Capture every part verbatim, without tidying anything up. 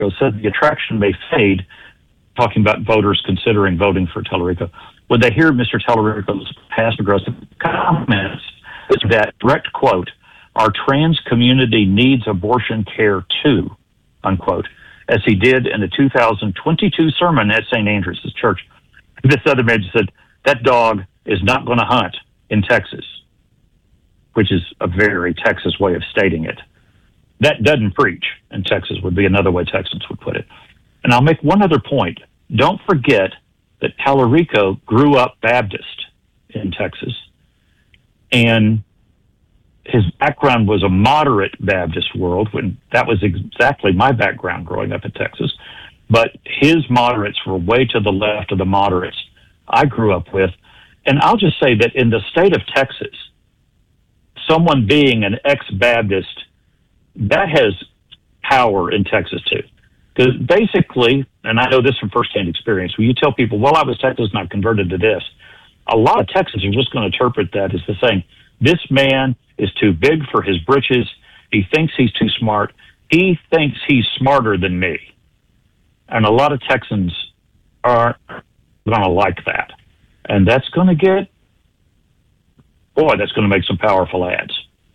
said the attraction may fade, talking about voters considering voting for Tallarico, when they hear Mister Tallarico's passive-aggressive comments, it's that direct quote, "Our trans community needs abortion care too," unquote, as he did in the two thousand twenty-two sermon at Saint Andrew's Church. This other man said, "That dog is not going to hunt in Texas," which is a very Texas way of stating it. That doesn't preach in Texas would be another way Texans would put it. And I'll make one other point. Don't forget that Tallarico grew up Baptist in Texas, and his background was a moderate Baptist world, when that was exactly my background growing up in Texas. But his moderates were way to the left of the moderates I grew up with. And I'll just say that in the state of Texas, someone being an ex-Baptist, that has power in Texas too. Because basically, and I know this from firsthand experience, when you tell people, well, I was Texas and I've converted to this, a lot of Texans are just going to interpret that as the saying, this man is too big for his britches. He thinks he's too smart. He thinks he's smarter than me. And a lot of Texans are going to like that. And that's going to get, boy, that's going to make some powerful ads.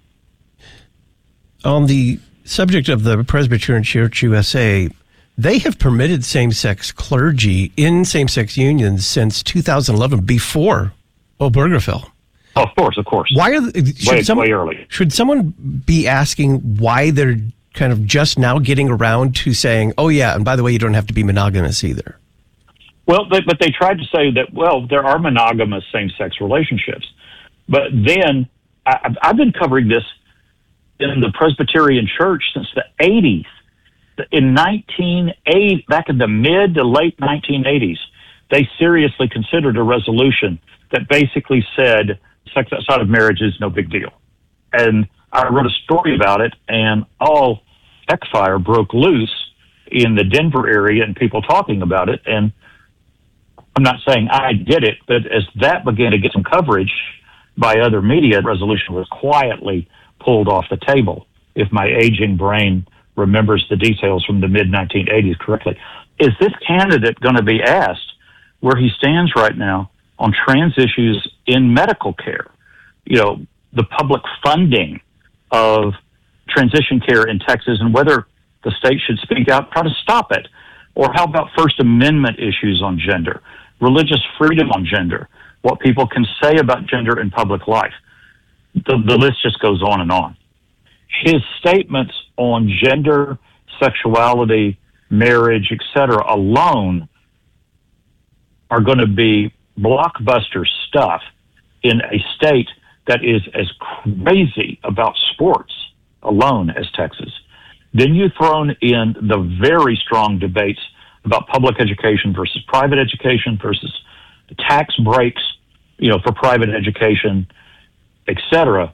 On the subject of the Presbyterian Church U S A, they have permitted same-sex clergy in same-sex unions since two thousand eleven, before Obergefell. Oh, of course, of course. Why are should way, someone, way early. Should someone be asking why they're kind of just now getting around to saying, oh, yeah, and by the way, you don't have to be monogamous either? Well, they, but they tried to say that, well, there are monogamous same-sex relationships. But then, I, I've been covering this in the Presbyterian Church since the eighties. In nineteen eighty, back in the mid to late nineteen eighties, they seriously considered a resolution that basically said sex outside of marriage is no big deal. And I wrote a story about it, and all heckfire broke loose in the Denver area and people talking about it. And I'm not saying I did it, but as that began to get some coverage by other media, the resolution was quietly pulled off the table, if my aging brain remembers the details from the mid nineteen eighties correctly. Is this candidate going to be asked where he stands right now on trans issues in medical care? You know, the public funding of transition care in Texas, and whether the state should speak out, try to stop it. Or how about First Amendment issues on gender, religious freedom on gender, what people can say about gender in public life? The, the list just goes on and on. His statements on gender, sexuality, marriage, et cetera, alone are going to be blockbuster stuff in a state that is as crazy about sports alone as Texas. Then you thrown in the very strong debates about public education versus private education versus tax breaks, you know, for private education, et cetera.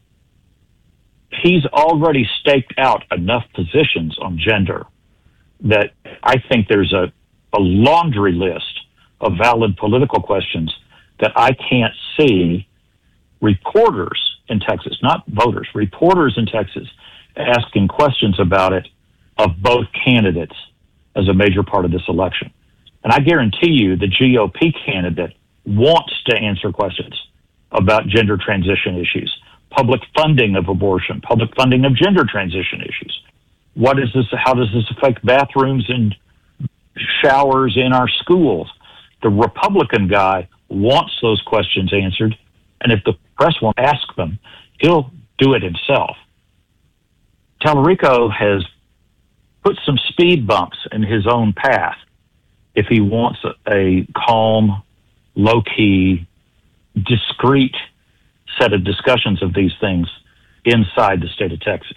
He's already staked out enough positions on gender that I think there's a, a laundry list of valid political questions that I can't see reporters in Texas, not voters, reporters in Texas asking questions about it of both candidates as a major part of this election. And I guarantee you the G O P candidate wants to answer questions about gender transition issues, public funding of abortion, public funding of gender transition issues. What is this? How does this affect bathrooms and showers in our schools? The Republican guy wants those questions answered, and if the press won't ask them, he'll do it himself. Tallarico has put some speed bumps in his own path if he wants a, a calm, low-key, discreet set of discussions of these things inside the state of Texas.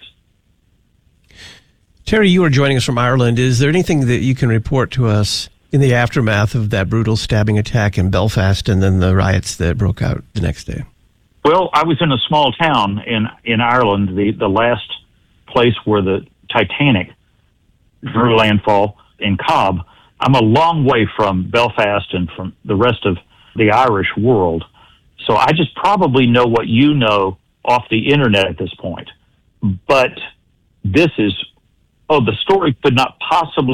Terry, you are joining us from Ireland. Is there anything that you can report to us in the aftermath of that brutal stabbing attack in Belfast and then the riots that broke out the next day? Well, I was in a small town in, in Ireland, the, the last place where the Titanic drew landfall, in Cobb. I'm a long way from Belfast and from the rest of the Irish world, so I just probably know what you know off the internet at this point. But this is oh, the story could not possibly